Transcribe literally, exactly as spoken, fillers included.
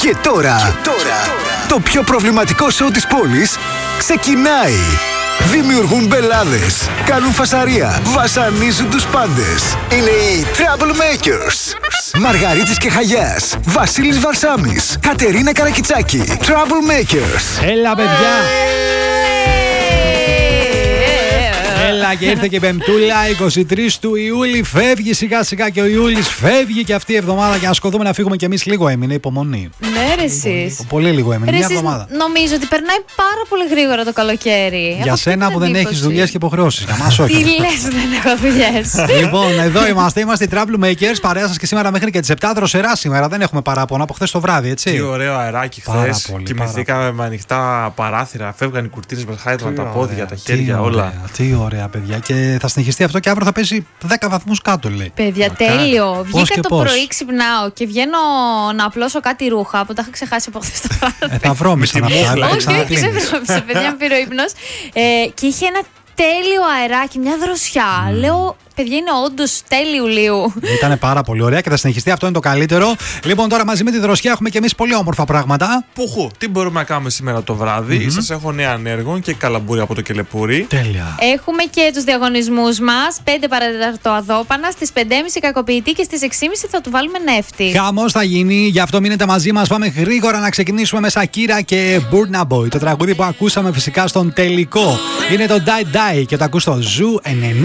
Και τώρα, και τώρα, το πιο προβληματικό σοου της πόλης ξεκινάει. Δημιουργούν μπελάδες, κάνουν φασαρία, βασανίζουν τους πάντες. Είναι οι Troublemakers. Μαργαρίτης και Χαγιάς, Βασίλης Βαρσάμης, Κατερίνα Καρακιτσάκη. Troublemakers. Έλα, παιδιά! Έλα, και ήρθε και η Πεμπτούλα, είκοσι τρεις του Ιούλη. Φεύγει σιγά σιγά και ο Ιούλης, φεύγει και αυτή η εβδομάδα. Για να σκοτούμε να φύγουμε κι εμείς, λίγο έμεινε, υπομονή. Ναι, ρε εσείς. Πολύ λίγο έμεινε, Ρε μια εσείς, εβδομάδα. νομίζω ότι περνάει πάρα πολύ γρήγορα το καλοκαίρι. Για Έχω σένα αυτή που την δεν έχεις εντύπωση. δουλειές και υποχρεώσεις. Για μας όχι. Τι λες, δεν έχω δουλειές. Λοιπόν, εδώ είμαστε, είμαστε οι Troublemakers. Παρέα σας και σήμερα μέχρι και τις επτά. Δροσερά σήμερα, δεν έχουμε παράπονα από χθες το βράδυ, έτσι. Τι ωραίο αεράκι χθες. Κοιμηθήκαμε με ανοιχτά παράθυρα. Φεύγαν οι κουρτίνες, μας χάιδραν τα πόδια, τα χέρια, όλα. Τι ωραία, παιδιά. Και θα συνεχιστεί αυτό και αύριο θα πέσει δέκα βαθμούς κάτω, λέει. Παιδιά, Μακάρι. τέλειο. Βγήκα και το πώς. πρωί, ξυπνάω και βγαίνω να απλώσω κάτι ρούχα που τα είχα ξεχάσει από χθες το βράδυ. Ε, θα βρώμησαν Με τη αυτά. μούχλα. τα Όχι, όχι, ξανακλίνεις. σε βρώμισε, παιδιά, με πήρε ο ύπνος. Ε, και είχε ένα τέλειο αεράκι, μια δροσιά. Λέω, παιδιά, είναι όντως τέλειου Ιουλίου. Ήταν πάρα πολύ ωραία και θα συνεχιστεί. Αυτό είναι το καλύτερο. Λοιπόν, τώρα μαζί με τη δροσιά έχουμε και εμείς πολύ όμορφα πράγματα. Πουχου, τι μπορούμε να κάνουμε σήμερα το βράδυ. Σας έχω νέα ανέργων και καλαμπούρι από το Κελεπούρι. Τέλεια. Έχουμε και τους διαγωνισμούς μας. πέντε παρατέταρτο Αδόπανα, στις πέντε και μισή Κακοποιητή και στις έξι και μισή θα του βάλουμε νεύτη. Χαμός θα γίνει, γι' αυτό μείνετε μαζί μας. Πάμε γρήγορα να ξεκινήσουμε με Σακύρα και Burna Boy. Το τραγούδι που ακούσαμε φυσικά στον τελικό είναι το Die Die και το ακούς στο Ζου ενενήντα.